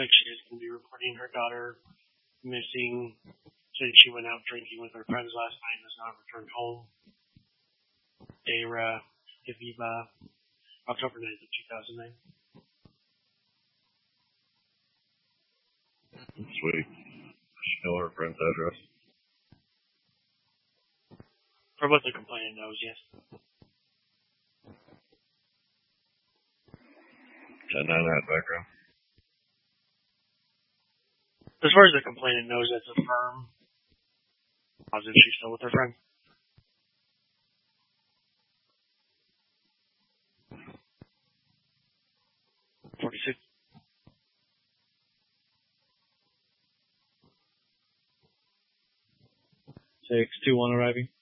like she is going to be reporting her daughter missing since she went out drinking with her friends last night and has not returned home. Dara Kaviva, October 9th of 2009. Sweet. Does she know her friend's address? For what the complainant knows, yes. 10-9 that background. As far as the complainant knows, that's a firm. Positive she's still with her friend. $46. 621 arriving.